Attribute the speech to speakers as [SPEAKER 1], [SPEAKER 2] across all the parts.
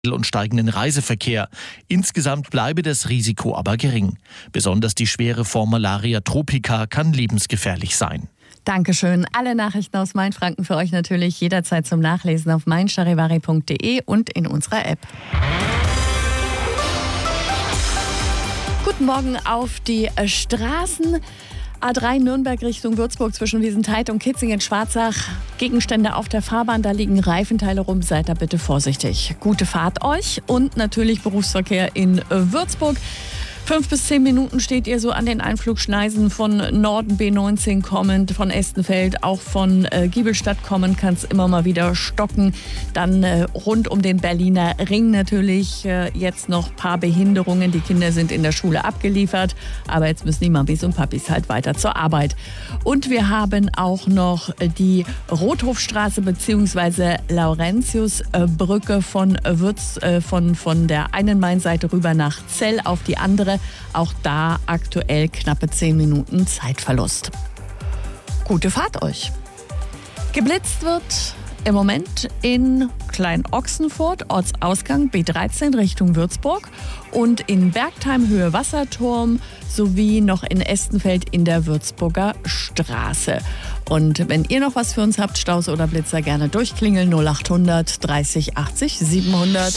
[SPEAKER 1] und steigenden Reiseverkehr. Insgesamt bleibe das Risiko aber gering. Besonders die schwere Form Malaria tropica kann lebensgefährlich sein.
[SPEAKER 2] Dankeschön. Alle Nachrichten aus Mainfranken für euch natürlich jederzeit zum Nachlesen auf meincharivari.de und in unserer App. Guten Morgen auf die Straßen. A3 Nürnberg Richtung Würzburg zwischen Wiesenthal und Kitzingen-Schwarzach. Gegenstände auf der Fahrbahn, da liegen Reifenteile rum. Seid da bitte vorsichtig. Gute Fahrt euch und natürlich Berufsverkehr in Würzburg. 5 bis 10 Minuten steht ihr so an den Einflugschneisen von Norden B19 kommend, von Estenfeld, auch von Giebelstadt kommend, kann es immer mal wieder stocken. Dann rund um den Berliner Ring natürlich jetzt noch ein paar Behinderungen. Die Kinder sind in der Schule abgeliefert, aber jetzt müssen die Mamis und Papis halt weiter zur Arbeit. Und wir haben auch noch die Rothofstraße bzw. Laurentiusbrücke von der einen Mainseite rüber nach Zell auf die andere. Auch da aktuell knappe 10 Minuten Zeitverlust. Gute Fahrt euch. Geblitzt wird im Moment in Klein-Ochsenfurt, Ortsausgang B13 Richtung Würzburg und in Bergtheim Höhe Wasserturm sowie noch in Estenfeld in der Würzburger Straße. Und wenn ihr noch was für uns habt, Staus oder Blitzer, gerne durchklingeln 0800 30 80 700.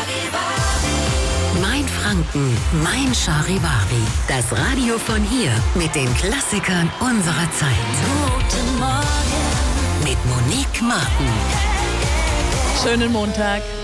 [SPEAKER 3] Mainfranken, Mein Charivari. Das Radio von hier mit den Klassikern unserer Zeit. Guten Morgen mit Monique Martin.
[SPEAKER 2] Schönen Montag.